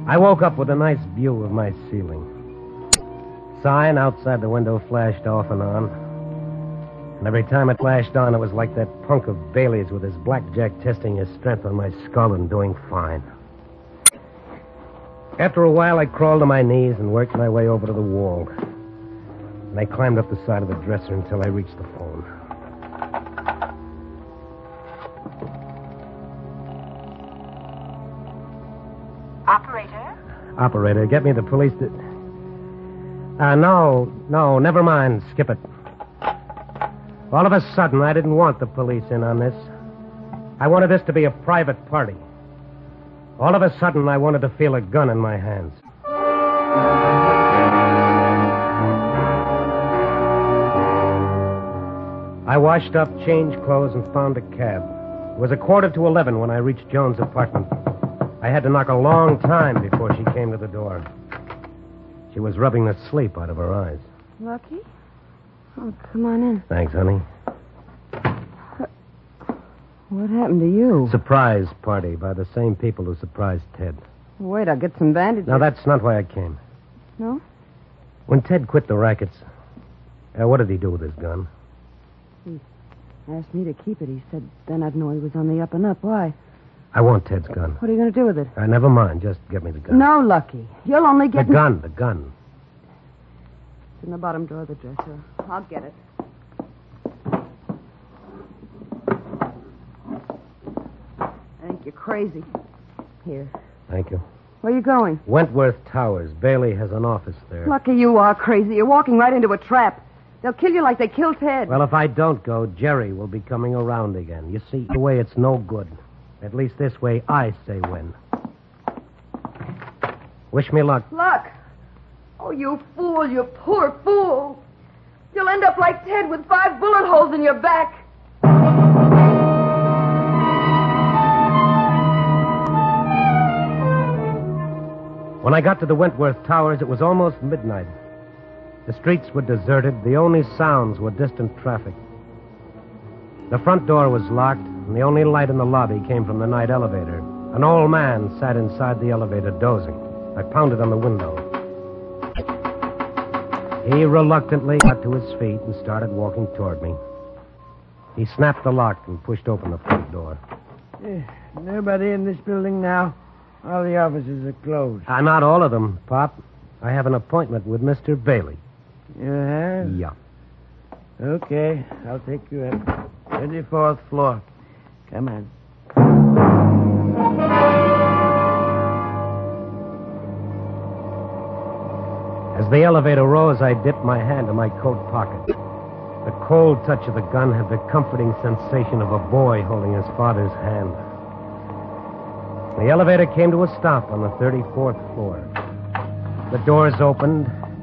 I woke up with a nice view of my ceiling. Sign outside the window flashed off and on. And every time it flashed on, it was like that punk of Bailey's with his blackjack testing his strength on my skull and doing fine. After a while, I crawled to my knees and worked my way over to the wall. And I climbed up the side of the dresser until I reached the phone. Operator, get me the police. No, never mind. Skip it. All of a sudden, I didn't want the police in on this. I wanted this to be a private party. All of a sudden, I wanted to feel a gun in my hands. I washed up, changed clothes, and found a cab. It was 11:15 when I reached Joan's apartment. I had to knock a long time before she came to the door. She was rubbing the sleep out of her eyes. Lucky? Oh, come on in. Thanks, honey. What happened to you? Surprise party by the same people who surprised Ted. Wait, I'll get some bandages. No, that's not why I came. No? When Ted quit the rackets, what did he do with his gun? He asked me to keep it. He said then I'd know he was on the up and up. Why? I want Ted's gun. What are you going to do with it? Never mind. Just get me the gun. No, Lucky. You'll only get... The gun. It's in the bottom drawer of the dresser. I'll get it. I think you're crazy. Here. Thank you. Where are you going? Wentworth Towers. Bailey has an office there. Lucky you are crazy. You're walking right into a trap. They'll kill you like they killed Ted. Well, if I don't go, Jerry will be coming around again. You see, the way it's no good. At least this way I say when. Wish me luck. Luck? Oh, you fool, you poor fool. You'll end up like Ted with 5 bullet holes in your back. When I got to the Wentworth Towers, it was almost midnight. The streets were deserted. The only sounds were distant traffic. The front door was locked, and the only light in the lobby came from the night elevator. An old man sat inside the elevator dozing. I pounded on the window. He reluctantly got to his feet and started walking toward me. He snapped the lock and pushed open the front door. Nobody in this building now? All the offices are closed. Not all of them, Pop. I have an appointment with Mr. Bailey. You have? Yeah. Okay, I'll take you up. 24th floor. Come on. As the elevator rose, I dipped my hand in my coat pocket. The cold touch of the gun had the comforting sensation of a boy holding his father's hand. The elevator came to a stop on the 34th floor. The doors opened,